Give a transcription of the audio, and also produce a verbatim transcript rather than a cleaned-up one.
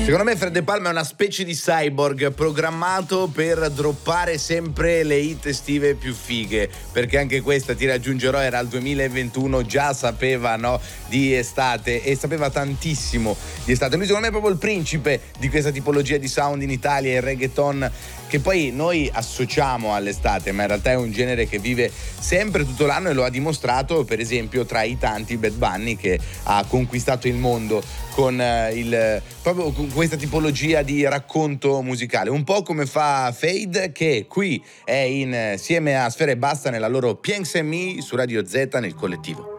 Secondo me Fred De Palma è una specie di cyborg programmato per droppare sempre le hit estive più fighe, perché anche questa, ti raggiungerò, era il duemilaventuno, già sapeva, no, di estate e sapeva tantissimo di estate. Lui secondo me è proprio il principe di questa tipologia di sound in Italia, il reggaeton, che poi noi associamo all'estate, ma in realtà è un genere che vive sempre tutto l'anno e lo ha dimostrato per esempio tra i tanti Bad Bunny, che ha conquistato il mondo con eh, il proprio con questa tipologia di racconto musicale, un po' come fa Fade, che qui è insieme a Sfera Ebbasta nella loro Piensa en Me su Radio Z nel collettivo.